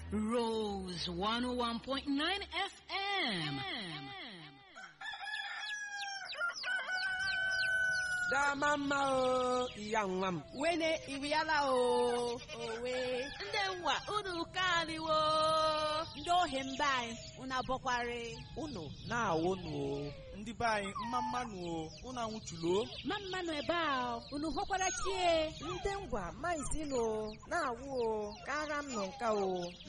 Rose 101.9 FM. Dama mma o, iya nwa m. Wene iriala o, owe. Ndị nwa unu kaliwo. Ndị ohi mba anyị, unu abọkwari. Unu na-awụnụ o. Ndị be anyị mma mmanụ o, unu anwụchulo. Mmanụ ebe a, unu hụkwara chie. Ndị ngwa maizilo na-awụ o, kara m nọ nka o.